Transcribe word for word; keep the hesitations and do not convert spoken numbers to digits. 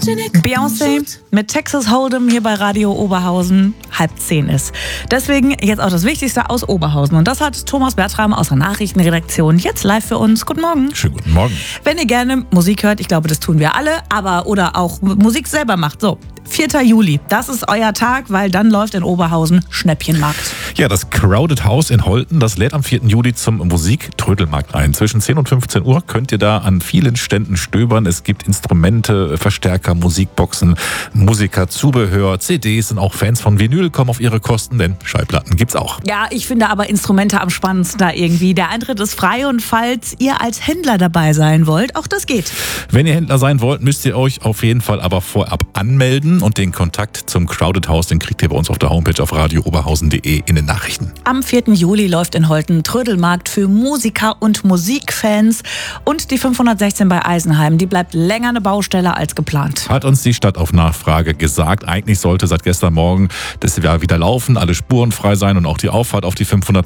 Beyoncé mit Texas Hold'em hier bei Radio Oberhausen. Halb zehn ist. Deswegen jetzt auch das Wichtigste aus Oberhausen. Und das hat Thomas Bertram aus der Nachrichtenredaktion jetzt live für uns. Guten Morgen. Schönen guten Morgen. Wenn ihr gerne Musik hört, ich glaube, das tun wir alle, aber oder auch Musik selber macht. So, vierter Juli, das ist euer Tag, weil dann läuft in Oberhausen Schnäppchenmarkt. Ja, das Crowded House in Holten, das lädt am vierten Juli zum Musik-Trödelmarkt ein. Zwischen zehn und fünfzehn Uhr könnt ihr da an vielen Ständen stöbern. Es gibt Instrumente, Verstärker, Musikboxen, Musiker, Zubehör, C Ds und auch Fans von Vinyl kommen auf ihre Kosten, denn Schallplatten gibt's auch. Ja, ich finde aber Instrumente am spannendsten da irgendwie. Der Eintritt ist frei und falls ihr als Händler dabei sein wollt, auch das geht. Wenn ihr Händler sein wollt, müsst ihr euch auf jeden Fall aber vorab anmelden und den Kontakt zum Crowded House, den kriegt ihr bei uns auf der Homepage auf radio oberhausen punkt de in den Nachrichten. Am vierten Juli läuft in Holten Trödelmarkt für Musiker und Musikfans und die fünfhundertsechzehn bei Eisenheim, die bleibt länger eine Baustelle als geplant. Hat uns die Stadt auf Nachfrage gesagt. Eigentlich sollte seit gestern Morgen das Jahr wieder laufen, alle Spuren frei sein und auch die Auffahrt auf die fünfhundert